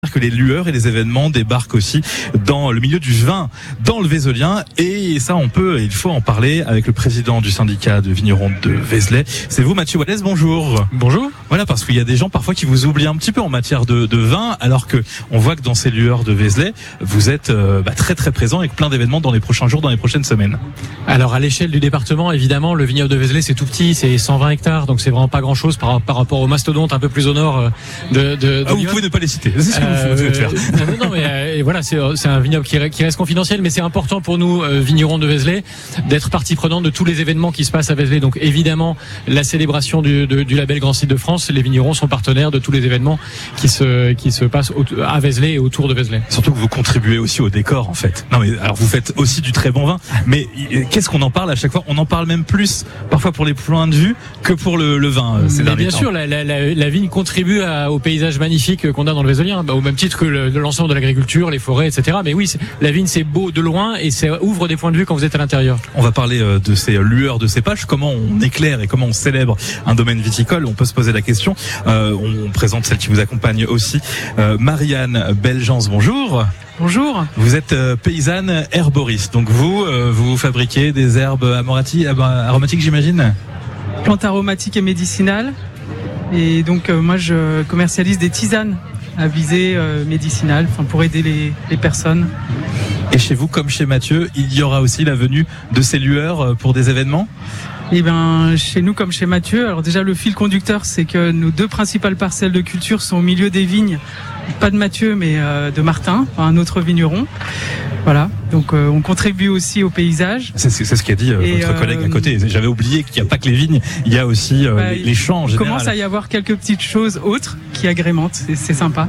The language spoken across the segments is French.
Que les lueurs et les événements débarquent aussi dans le milieu du vin, dans le Vézelien, et ça il faut en parler avec le président du syndicat de vignerons de Vézelay. C'est vous, Mathieu Wallès, bonjour. Bonjour. Voilà, parce qu'il y a des gens parfois qui vous oublient un petit peu en matière de vin, alors que on voit que dans ces lueurs de Vézelay, vous êtes très très présent avec plein d'événements dans les prochains jours, dans les prochaines semaines. Alors à l'échelle du département, évidemment, le vignoble de Vézelay c'est tout petit, c'est 120 hectares, donc c'est vraiment pas grand chose par rapport au mastodonte un peu plus au nord de vous pouvez ne pas les citer. C'est ce que vous souhaitez faire. Non, mais voilà, c'est un vignoble qui reste confidentiel, mais c'est important pour nous, vignerons de Vézelay, d'être partie prenante de tous les événements qui se passent à Vézelay. Donc évidemment, la célébration du label Grand Site de France, les vignerons sont partenaires de tous les événements qui se passent à Vézelay et autour de Vézelay. Surtout que vous contribuez aussi au décor, en fait. Non, mais alors vous faites aussi du très bon vin, mais qu'est-ce qu'on en parle à chaque fois? On en parle même plus parfois pour les points de vue que pour le vin. Bien sûr, la vigne contribue au paysage magnifique qu'on a dans le Vézelien, au même titre que l'ensemble de l'agriculture, les forêts, etc. Mais oui, la vigne c'est beau de loin et ça ouvre des points de vue quand vous êtes à l'intérieur. On va parler de ces lueurs de cépages, comment on éclaire et comment on célèbre un domaine viticole. On peut se poser la question. On présente celle qui vous accompagne aussi, Marianne Belgence, bonjour. Bonjour. Vous êtes paysanne herboriste, donc vous fabriquez des herbes aromatiques, j'imagine. Plantes aromatiques et médicinales. Et donc moi je commercialise des tisanes à visée médicinale, pour aider les personnes. Et chez vous, comme chez Mathieu, il y aura aussi la venue de ces lueurs pour des événements? Eh bien, chez nous comme chez Mathieu, alors déjà le fil conducteur, c'est que nos deux principales parcelles de culture sont au milieu des vignes, pas de Mathieu mais de Martin, un autre vigneron. Voilà, donc on contribue aussi au paysage. C'est ce qu'a dit votre collègue à côté. J'avais oublié qu'il n'y a pas que les vignes, il y a aussi les champs en général. Il commence à y avoir quelques petites choses autres qui agrémentent, c'est sympa.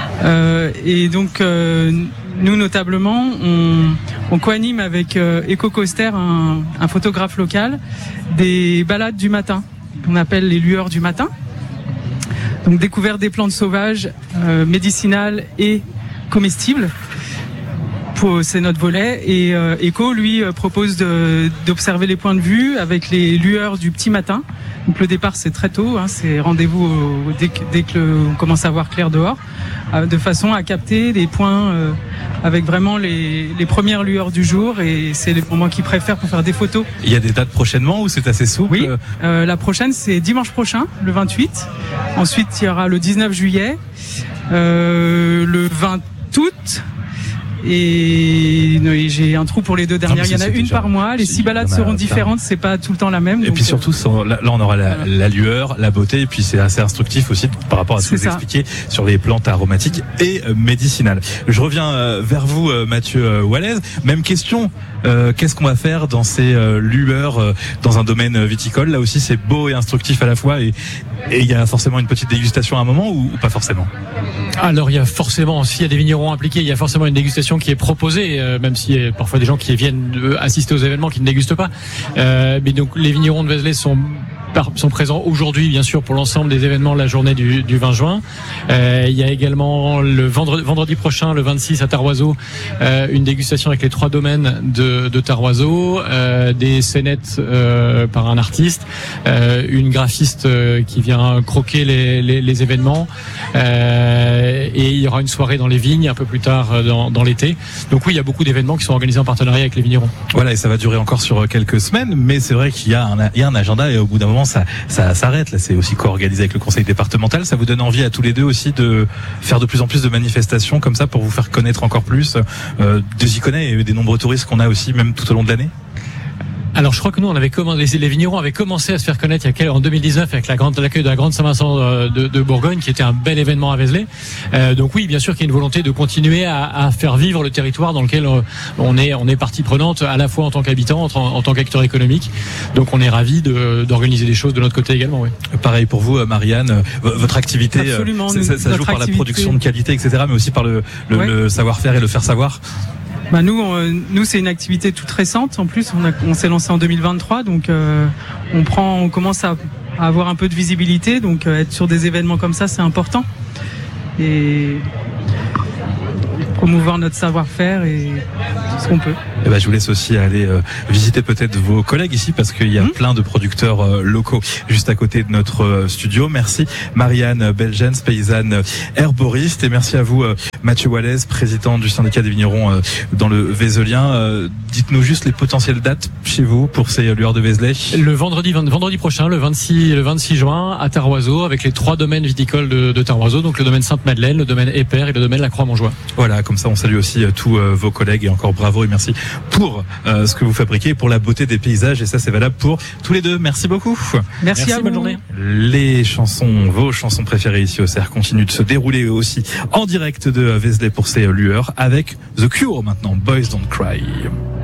Et donc nous notablement, on co-anime avec Eco Coster, un photographe local, des balades du matin, qu'on appelle les lueurs du matin. Donc découverte des plantes sauvages, médicinales et comestibles. C'est notre volet, et Eco lui propose d'observer les points de vue avec les lueurs du petit matin. Donc le départ c'est très tôt, c'est rendez-vous dès que on commence à voir clair dehors, de façon à capter des points avec vraiment les premières lueurs du jour, et c'est les moments qu'ils préfèrent pour faire des photos. Il y a des dates prochainement ou c'est assez souple? Oui, la prochaine c'est dimanche prochain, le 28. Ensuite il y aura le 19 juillet, le 20 août. Et j'ai un trou pour les deux dernières. Il y en a une par mois. Les 6 balades seront différentes. C'est pas tout le temps la même. Et puis surtout, là, on aura la lueur, la beauté, et puis c'est assez instructif aussi par rapport à ce que vous expliquiez sur les plantes aromatiques et médicinales. Je reviens vers vous, Mathieu Wallès. Même question. Qu'est-ce qu'on va faire dans ces lueurs dans un domaine viticole? Là aussi, c'est beau et instructif à la fois, et il y a forcément une petite dégustation à un moment ou pas forcément? Alors il y a forcément, s'il y a des vignerons impliqués, il y a forcément une dégustation qui est proposée, même s'il y a parfois des gens qui viennent assister aux événements qui ne dégustent pas. Mais donc les vignerons de Vézelay sont présents aujourd'hui, bien sûr, pour l'ensemble des événements de la journée du 20 juin. Il y a également le vendredi prochain, le 26 à Tarroiseau, une dégustation avec les 3 domaines de Tarroiseau, des scénettes par un artiste, une graphiste qui vient croquer les événements, et il y aura une soirée dans les vignes un peu plus tard dans l'été. Donc oui, il y a beaucoup d'événements qui sont organisés en partenariat avec les vignerons. Voilà, et ça va durer encore sur quelques semaines, mais c'est vrai qu'il y a un agenda, et au bout d'un moment ça s'arrête. Là, c'est aussi co-organisé avec le conseil départemental. Ça vous donne envie à tous les deux aussi de faire de plus en plus de manifestations comme ça pour vous faire connaître encore plus des icônes et des nombreux touristes qu'on a aussi même tout au long de l'année? Alors je crois que nous les vignerons avaient commencé à se faire connaître en 2019 avec l'accueil de la Grande Saint-Vincent de Bourgogne, qui était un bel événement à Vézelay. Donc oui, bien sûr qu'il y a une volonté de continuer à faire vivre le territoire dans lequel on est partie prenante, à la fois en tant qu'habitant, en tant qu'acteur économique. Donc on est ravis d'organiser des choses de notre côté également. Oui. Pareil pour vous, Marianne, votre activité, ça joue par la production de qualité, etc., mais aussi par le savoir-faire et le faire savoir. Nous c'est une activité toute récente. En plus, on s'est lancé en 2023, donc on commence à avoir un peu de visibilité. Donc être sur des événements comme ça, c'est important, et promouvoir notre savoir-faire et tout ce qu'on peut. Et je vous laisse aussi aller visiter peut-être vos collègues ici parce qu'il y a plein de producteurs locaux juste à côté de notre studio. Merci Marianne Belgens, paysanne herboriste, et merci à vous Mathieu Wallez, président du syndicat des vignerons dans le Vézelien. Dites-nous juste les potentielles dates chez vous pour ces lueurs de Vézelay. Le vendredi prochain, le 26 juin, à Tarroiseau, avec les 3 domaines viticoles de Tarroiseau, donc le domaine Sainte-Madeleine, le domaine Épère et le domaine La Croix-Montjoie. Voilà, comme ça on salue aussi tous vos collègues, et encore bravo et merci pour ce que vous fabriquez, pour la beauté des paysages, et ça c'est valable pour tous les deux. Merci beaucoup. Merci à vous. Bonne journée. Vos chansons préférées ici au CERF continuent de se dérouler aussi en direct de Vézelay pour ces lueurs avec The Cure maintenant, Boys Don't Cry.